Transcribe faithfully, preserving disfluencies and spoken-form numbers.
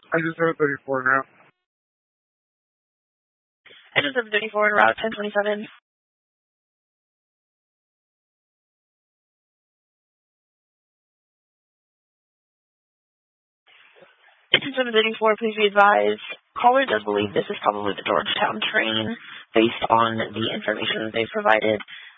I just have a thirty-four now. I just have a thirty-four en route, ten twenty-seven. ten seven thirty-four, please be advised. Caller does believe this is probably the Georgetown train based on the information that they provided.